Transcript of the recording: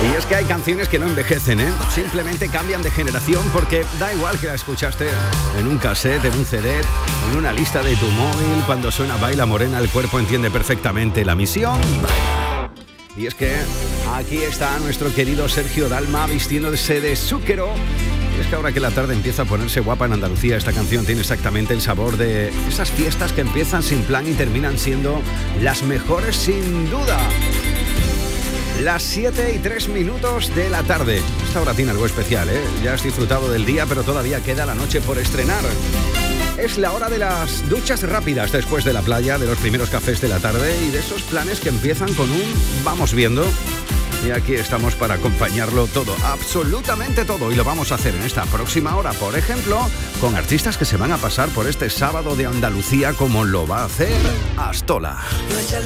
Y es que hay canciones que no envejecen, ¿eh? Simplemente cambian de generación porque da igual que la escuchaste en un cassette, en un CD, en una lista de tu móvil. Cuando suena Baila Morena, el cuerpo entiende perfectamente la misión. Y es que aquí está nuestro querido Sergio Dalma vistiéndose de Zúquero. Y es que ahora que la tarde empieza a ponerse guapa en Andalucía, esta canción tiene exactamente el sabor de esas fiestas que empiezan sin plan y terminan siendo las mejores sin duda. Las 7:03 de la tarde. Esta hora tiene algo especial, ¿eh? Ya has disfrutado del día, pero todavía queda la noche por estrenar. Es la hora de las duchas rápidas después de la playa, de los primeros cafés de la tarde y de esos planes que empiezan con un vamos viendo. Y aquí estamos para acompañarlo todo, absolutamente todo. Y lo vamos a hacer en esta próxima hora, por ejemplo, con artistas que se van a pasar por este sábado de Andalucía, como lo va a hacer Astola.